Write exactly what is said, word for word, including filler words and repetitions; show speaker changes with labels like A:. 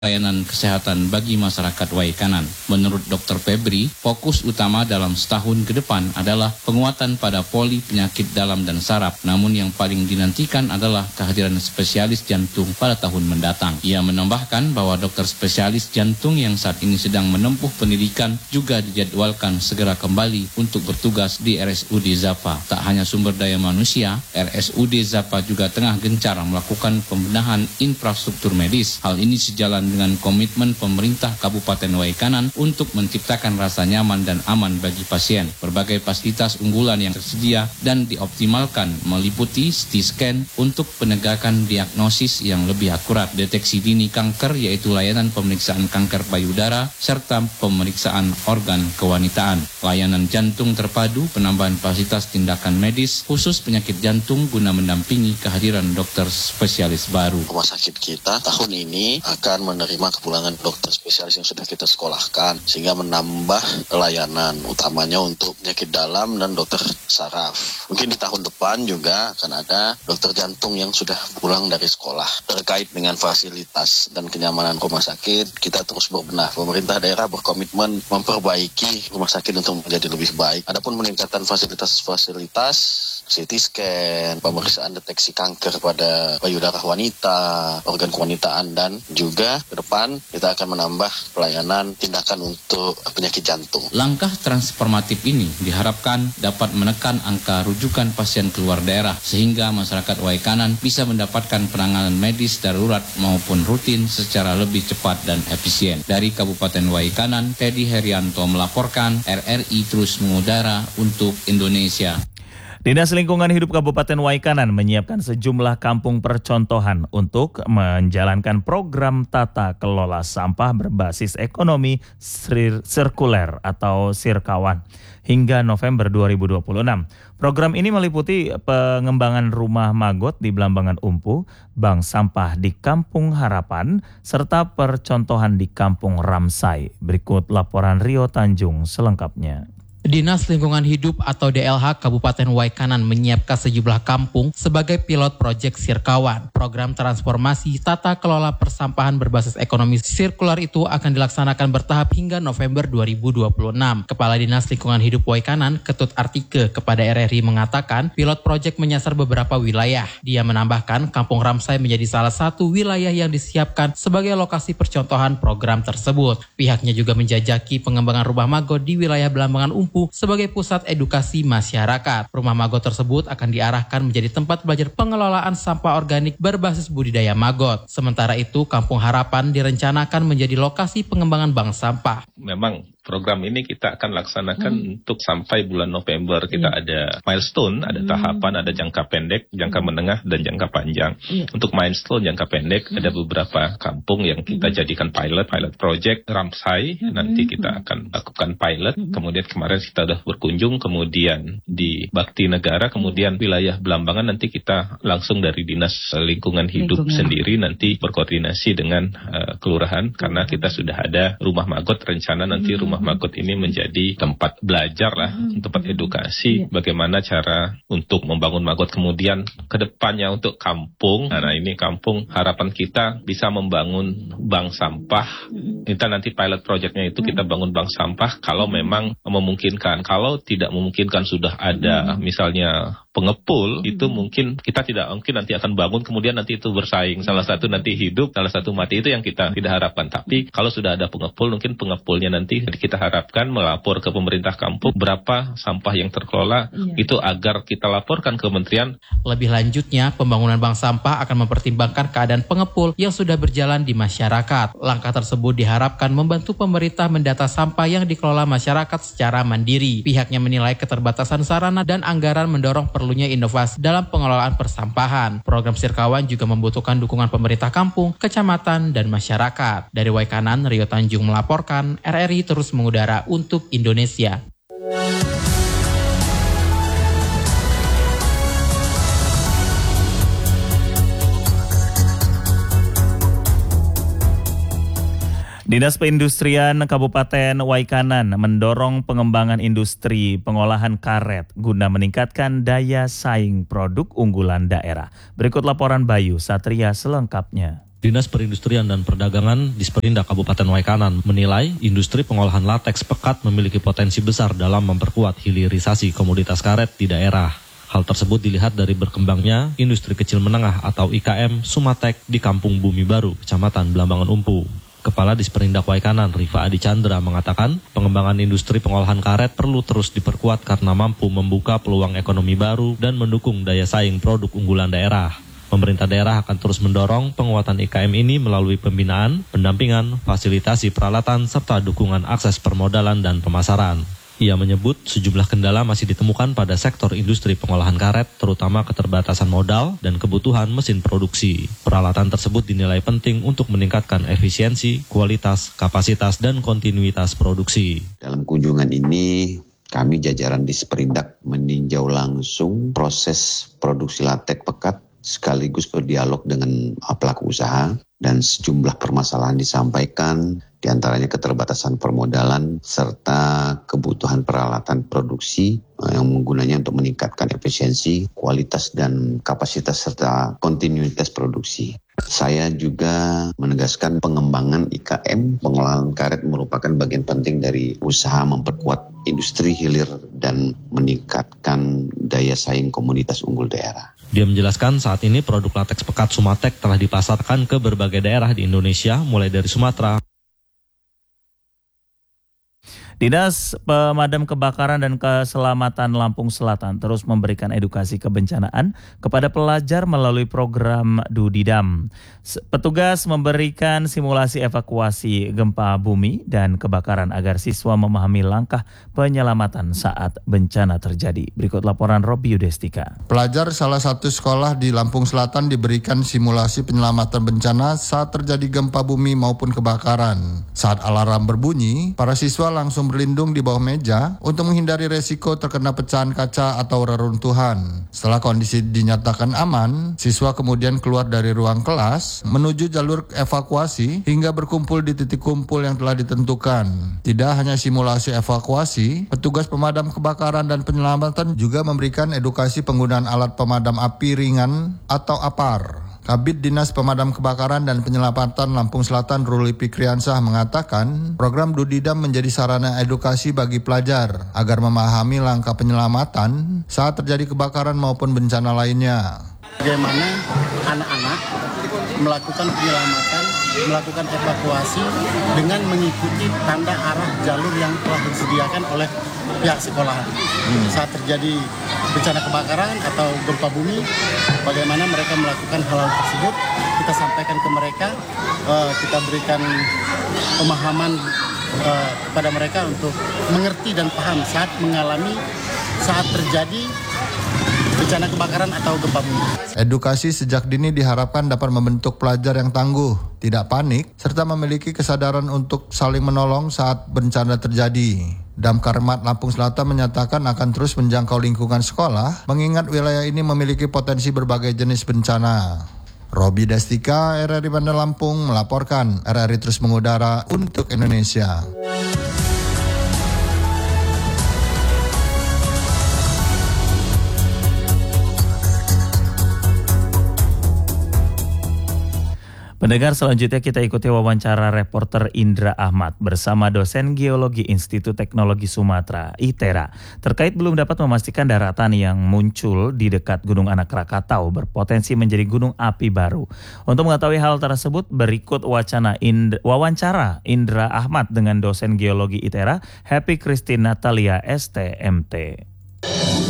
A: layanan kesehatan bagi masyarakat Waikanan. Menurut dokter Febri, fokus utama dalam setahun ke depan adalah penguatan pada poli penyakit dalam dan saraf. Namun yang paling dinantikan adalah kehadiran spesialis jantung pada tahun mendatang. Ia menambahkan bahwa dokter spesialis jantung yang saat ini sedang menempuh pendidikan juga dijadwalkan segera kembali untuk bertugas di R S U D Zapa. Tak hanya sumber daya manusia, R S U D Zapa juga tengah gencar melakukan pembenahan infrastruktur medis. Hal ini sejalan dengan komitmen pemerintah Kabupaten Waikanan untuk menciptakan rasa nyaman dan aman bagi pasien. Berbagai fasilitas unggulan yang tersedia dan dioptimalkan meliputi C T scan untuk penegakan diagnosis yang lebih akurat, deteksi dini kanker yaitu layanan pemeriksaan kanker payudara, serta pemeriksaan organ kewanitaan. Layanan jantung terpadu, penambahan fasilitas tindakan medis khusus penyakit jantung guna mendampingi kehadiran dokter spesialis baru.
B: Rumah sakit kita tahun ini akan menerima kepulangan dokter spesialis yang sudah kita sekolahkan sehingga menambah layanan utamanya untuk penyakit dalam dan dokter saraf. Mungkin di tahun depan juga akan ada dokter jantung yang sudah pulang dari sekolah. Terkait dengan fasilitas dan kenyamanan rumah sakit, kita terus berbenah. Pemerintah daerah berkomitmen memperbaiki rumah sakit untuk menjadi lebih baik. Adapun peningkatan fasilitas-fasilitas C T scan, pemeriksaan deteksi kanker pada payudara wanita, organ kewanitaan, dan juga ke depan kita akan menambah pelayanan tindakan untuk penyakit jantung.
A: Langkah transformatif ini diharapkan dapat menekan angka rujukan pasien keluar daerah sehingga masyarakat Waikanan bisa mendapatkan penanganan medis darurat maupun rutin secara lebih cepat dan efisien. Dari Kabupaten Waikanan, Teddy Herianto melaporkan, R R I terus mengudara untuk Indonesia.
C: Dinas Lingkungan Hidup Kabupaten Waikanan menyiapkan sejumlah kampung percontohan untuk menjalankan program tata kelola sampah berbasis ekonomi sirkuler atau Sirkawan hingga November dua ribu dua puluh enam. Program ini meliputi pengembangan rumah magot di Blambangan Umpu, bank sampah di Kampung Harapan, serta percontohan di Kampung Ramsai. Berikut laporan Rio Tanjung selengkapnya.
D: Dinas Lingkungan Hidup atau D L H Kabupaten Waikanan menyiapkan sejumlah kampung sebagai pilot proyek Sirkawan. Program transformasi tata kelola persampahan berbasis ekonomi sirkular itu akan dilaksanakan bertahap hingga November dua ribu dua puluh enam. Kepala Dinas Lingkungan Hidup Waikanan, Ketut Artike, kepada R R I mengatakan pilot proyek menyasar beberapa wilayah. Dia menambahkan Kampung Ramsai menjadi salah satu wilayah yang disiapkan sebagai lokasi percontohan program tersebut. Pihaknya juga menjajaki pengembangan rumah magot di wilayah Blambangan Umpu sebagai pusat edukasi masyarakat. Rumah magot tersebut akan diarahkan menjadi tempat belajar pengelolaan sampah organik berbasis budidaya magot. Sementara itu, Kampung Harapan direncanakan menjadi lokasi pengembangan bank sampah.
E: Memang program ini kita akan laksanakan hmm. untuk sampai bulan November. Kita hmm. ada milestone, ada tahapan, ada jangka pendek, jangka hmm. menengah, dan jangka panjang. Hmm. Untuk milestone jangka pendek, hmm. ada beberapa kampung yang kita hmm. jadikan pilot, pilot project Ramsai. Hmm. Nanti kita akan lakukan pilot. Hmm. Kemudian kemarin kita sudah berkunjung, kemudian di Bakti Negara, kemudian wilayah Blambangan nanti kita langsung dari Dinas Lingkungan Hidup Lingkungan. sendiri nanti berkoordinasi dengan uh, kelurahan, karena kita sudah ada rumah magot, rencana nanti rumah Rumah magot ini menjadi tempat belajar lah, hmm. tempat edukasi, yeah. bagaimana cara untuk membangun magot. Kemudian ke depannya untuk kampung, nah ini kampung harapan kita bisa membangun bank sampah. Hmm. Kita nanti pilot projectnya itu kita bangun bank sampah kalau memang memungkinkan. Kalau tidak memungkinkan, sudah ada hmm. misalnya pengepul, itu mungkin kita tidak mungkin nanti akan bangun, kemudian nanti itu bersaing. Salah satu nanti hidup, salah satu mati, itu yang kita tidak harapkan. Tapi kalau sudah ada pengepul, mungkin pengepulnya nanti kita harapkan melapor ke pemerintah kampung berapa sampah yang terkelola, iya. itu agar kita laporkan ke kementerian.
D: Lebih lanjutnya, pembangunan bank sampah akan mempertimbangkan keadaan pengepul yang sudah berjalan di masyarakat. Langkah tersebut diharapkan membantu pemerintah mendata sampah yang dikelola masyarakat secara mandiri. Pihaknya menilai keterbatasan sarana dan anggaran mendorong perlunya inovasi dalam pengelolaan persampahan. Program Sirkawan juga membutuhkan dukungan pemerintah kampung, kecamatan, dan masyarakat. Dari Waikanan, Rio Tanjung melaporkan, R R I terus mengudara untuk Indonesia.
C: Dinas Perindustrian Kabupaten Waikanan mendorong pengembangan industri pengolahan karet guna meningkatkan daya saing produk unggulan daerah. Berikut laporan Bayu Satria selengkapnya.
F: Dinas Perindustrian dan Perdagangan Disperindak Kabupaten Waikanan menilai industri pengolahan lateks pekat memiliki potensi besar dalam memperkuat hilirisasi komoditas karet di daerah. Hal tersebut dilihat dari berkembangnya industri kecil menengah atau I K M Sumatek di Kampung Bumi Baru, Kecamatan Belambangan Umpu. Kepala Disperindak Waikanan, Rifa Adi Chandra, mengatakan pengembangan industri pengolahan karet perlu terus diperkuat karena mampu membuka peluang ekonomi baru dan mendukung daya saing produk unggulan daerah. Pemerintah daerah akan terus mendorong penguatan I K M ini melalui pembinaan, pendampingan, fasilitasi peralatan, serta dukungan akses permodalan dan pemasaran. Ia menyebut sejumlah kendala masih ditemukan pada sektor industri pengolahan karet, terutama keterbatasan modal dan kebutuhan mesin produksi. Peralatan tersebut dinilai penting untuk meningkatkan efisiensi, kualitas, kapasitas, dan kontinuitas produksi.
G: Dalam kunjungan ini, kami jajaran Disperindak meninjau langsung proses produksi latek pekat sekaligus berdialog dengan pelaku usaha dan sejumlah permasalahan disampaikan, diantaranya keterbatasan permodalan serta kebutuhan peralatan produksi yang menggunanya untuk meningkatkan efisiensi, kualitas dan kapasitas serta kontinuitas produksi. Saya juga menegaskan pengembangan I K M pengolahan karet merupakan bagian penting dari usaha memperkuat industri hilir dan meningkatkan daya saing komoditas unggul daerah.
F: Dia menjelaskan saat ini produk lateks pekat Sumatek telah dipasarkan ke berbagai daerah di Indonesia, mulai dari Sumatera.
C: Dinas Pemadam Kebakaran dan Keselamatan Lampung Selatan terus memberikan edukasi kebencanaan kepada pelajar melalui program Dudidam. Petugas memberikan simulasi evakuasi gempa bumi dan kebakaran agar siswa memahami langkah penyelamatan saat bencana terjadi. Berikut laporan Robi Yudestika.
H: Pelajar salah satu sekolah di Lampung Selatan diberikan simulasi penyelamatan bencana saat terjadi gempa bumi maupun kebakaran. Saat alarm berbunyi, para siswa langsung berlindung di bawah meja untuk menghindari resiko terkena pecahan kaca atau reruntuhan. Setelah kondisi dinyatakan aman, siswa kemudian keluar dari ruang kelas menuju jalur evakuasi hingga berkumpul di titik kumpul yang telah ditentukan. Tidak hanya simulasi evakuasi, petugas pemadam kebakaran dan penyelamatan juga memberikan edukasi penggunaan alat pemadam api ringan atau A P A R. Kabid Dinas Pemadam Kebakaran dan Penyelamatan Lampung Selatan Ruli Pikriansah mengatakan program Dudidam menjadi sarana edukasi bagi pelajar agar memahami langkah penyelamatan saat terjadi kebakaran maupun bencana lainnya.
I: Bagaimana anak-anak melakukan penyelamatan, melakukan evakuasi dengan mengikuti tanda arah jalur yang telah disediakan oleh pihak sekolah. Hmm. Saat terjadi bencana kebakaran atau gempa bumi, bagaimana mereka melakukan hal-hal tersebut, kita sampaikan ke mereka, uh, kita berikan pemahaman uh, kepada mereka untuk mengerti dan paham saat mengalami, saat terjadi bencana kebakaran atau gempa bumi.
H: Edukasi sejak dini diharapkan dapat membentuk pelajar yang tangguh, tidak panik, serta memiliki kesadaran untuk saling menolong saat bencana terjadi. Damkarmat Lampung Selatan menyatakan akan terus menjangkau lingkungan sekolah, mengingat wilayah ini memiliki potensi berbagai jenis bencana. Robi Destika, R R I Bandar Lampung, melaporkan. R R I terus mengudara untuk Indonesia.
C: Pendengar, selanjutnya kita ikuti wawancara reporter Indra Ahmad bersama dosen Geologi Institut Teknologi Sumatera, I T E R A, terkait belum dapat memastikan daratan yang muncul di dekat Gunung Anak Krakatau berpotensi menjadi gunung api baru. Untuk mengetahui hal tersebut, berikut wacana Ind- wawancara Indra Ahmad dengan dosen Geologi I T E R A, Happy Christine Natalia S T M T.